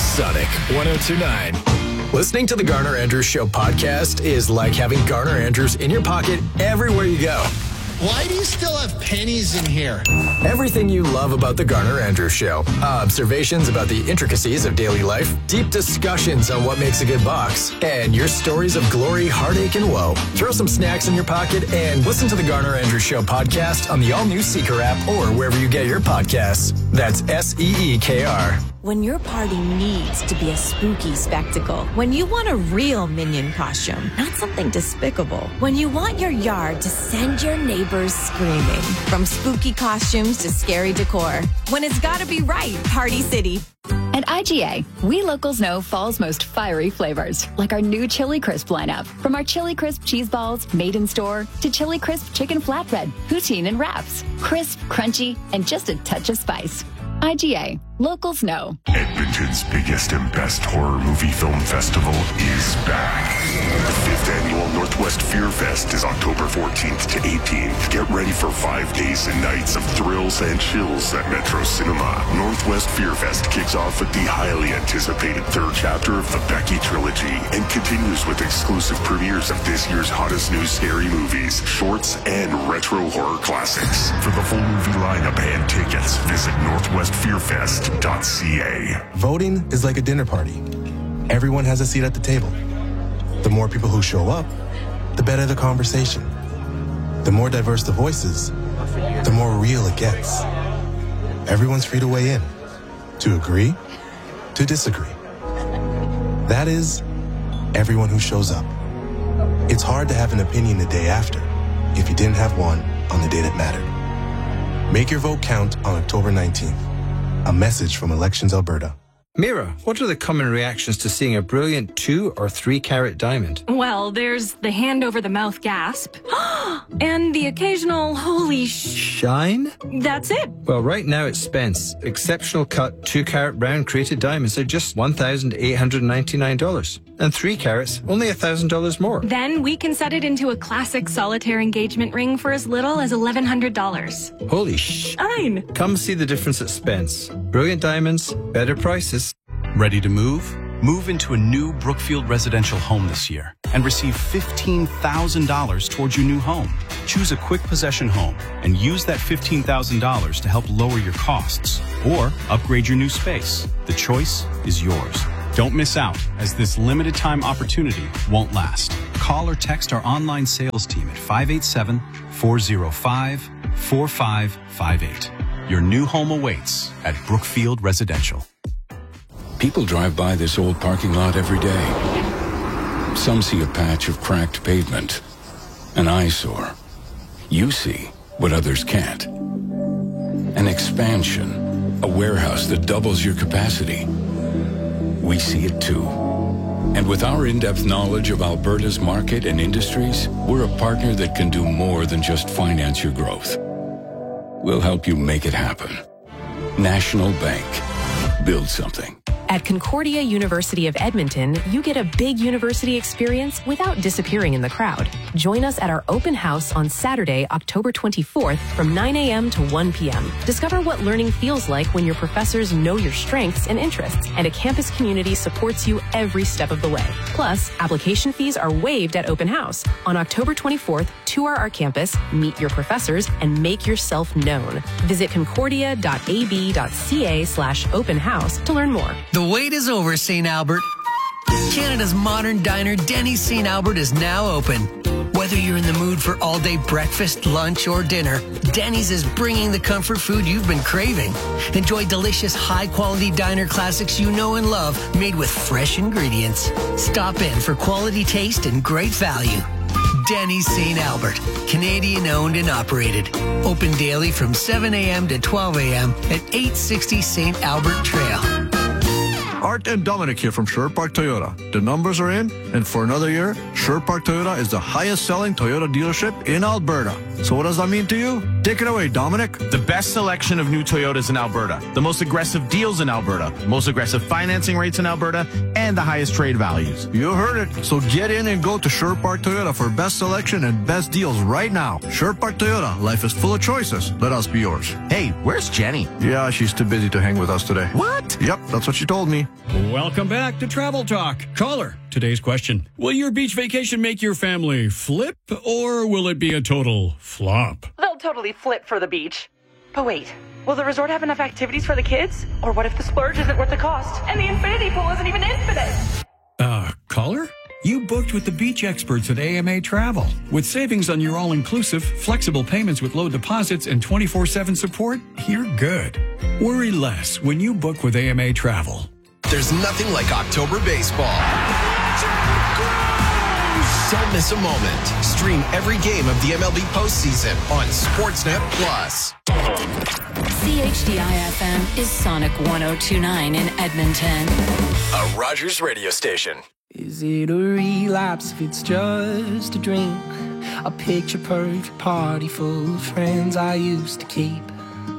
Sonic 102.9. Listening to the Garner Andrews Show podcast is like having Garner Andrews in your pocket everywhere you go. Why do you still have pennies in here? Everything you love about the Garner Andrews Show. Observations about the intricacies of daily life, deep discussions on what makes a good box, and your stories of glory, heartache, and woe. Throw some snacks in your pocket and listen to the Garner Andrews Show podcast on the all-new Seeker app or wherever you get your podcasts. That's SEEKR. When your party needs to be a spooky spectacle. When you want a real Minion costume, not something despicable. When you want your yard to send your neighbors screaming. From spooky costumes to scary decor. When it's gotta be right, Party City. At IGA, we locals know fall's most fiery flavors, like our new Chili Crisp lineup. From our Chili Crisp cheese balls, made in store, to Chili Crisp chicken flatbread, poutine, and wraps. Crisp, crunchy, and just a touch of spice. IGA, locals know. Edmonton's biggest and best horror movie film festival is back. The 5th annual Northwest Fear Fest is October 14th to 18th. Get ready for 5 days and nights of thrills and chills at Metro Cinema. Northwest Fear Fest kicks off with the highly anticipated third chapter of the Becky trilogy and continues with exclusive premieres of this year's hottest new scary movies, shorts, and retro horror classics. For the full movie lineup and tickets, visit northwestfearfest.ca. Voting is like a dinner party. Everyone has a seat at the table. The more people who show up, the better the conversation. The more diverse the voices, the more real it gets. Everyone's free to weigh in, to agree, to disagree. That is, everyone who shows up. It's hard to have an opinion the day after if you didn't have one on the day that mattered. Make your vote count on October 19th. A message from Elections Alberta. Mira, what are the common reactions to seeing a brilliant 2 or 3 carat diamond? Well, there's the hand over the mouth gasp and the occasional holy shine. That's it. Well, right now at Spence, exceptional cut 2 carat round crated diamonds are just $1,899. And 3 carats, only $1,000 more. Then we can set it into a classic solitaire engagement ring for as little as $1,100. Holy shine. Come see the difference at Spence. Brilliant diamonds, better prices. Ready to move? Move into a new Brookfield residential home this year and receive $15,000 towards your new home. Choose a quick possession home and use that $15,000 to help lower your costs or upgrade your new space. The choice is yours. Don't miss out, as this limited time opportunity won't last. Call or text our online sales team at 587-405-4558. Your new home awaits at Brookfield Residential. People drive by this old parking lot every day. Some see a patch of cracked pavement, an eyesore. You see what others can't. An expansion, a warehouse that doubles your capacity. We see it too. And with our in-depth knowledge of Alberta's market and industries, we're a partner that can do more than just finance your growth. We'll help you make it happen. National Bank. Build something. At Concordia University of Edmonton, you get a big university experience without disappearing in the crowd. Join us at our open house on Saturday, October 24th from 9 a.m. to 1 p.m. Discover what learning feels like when your professors know your strengths and interests, and a campus community supports you every step of the way. Plus, application fees are waived at open house. On October 24th, tour our campus, meet your professors, and make yourself known. Visit concordia.ab.ca/open house to learn more. The wait is over, St. Albert. Canada's modern diner, Denny's St. Albert, is now open. Whether you're in the mood for all-day breakfast, lunch, or dinner, Denny's is bringing the comfort food you've been craving. Enjoy delicious, high-quality diner classics you know and love, made with fresh ingredients. Stop in for quality taste and great value. Denny's St. Albert, Canadian-owned and operated. Open daily from 7 a.m. to 12 a.m. at 860 St. Albert Trail. Art and Dominic here from Sherwood Park Toyota. The numbers are in, and for another year, Sherwood Park Toyota is the highest selling Toyota dealership in Alberta. So what does that mean to you? Take it away, Dominic. The best selection of new Toyotas in Alberta, the most aggressive deals in Alberta, most aggressive financing rates in Alberta, and the highest trade values. You heard it. So get in and go to Sherwood Park Toyota for best selection and best deals right now. Sherwood Park Toyota. Life is full of choices. Let us be yours. Hey, where's Jenny? Yeah, she's too busy to hang with us today. What? Yep, that's what she told me. Welcome back to Travel Talk. Caller, today's question. Will your beach vacation make your family flip, or will it be a total flop? They'll totally flip for the beach. But wait, will the resort have enough activities for the kids? Or what if the splurge isn't worth the cost and the infinity pool isn't even infinite? Caller? You booked with the beach experts at AMA Travel. With savings on your all-inclusive, flexible payments with low deposits, and 24/7 support, you're good. Worry less when you book with AMA Travel. There's nothing like October baseball. Don't miss a moment. Stream every game of the MLB postseason on Sportsnet Plus. CHDI-FM is Sonic 102.9 in Edmonton. A Rogers radio station. Is it a relapse if it's just a drink? A picture perfect party full of friends I used to keep.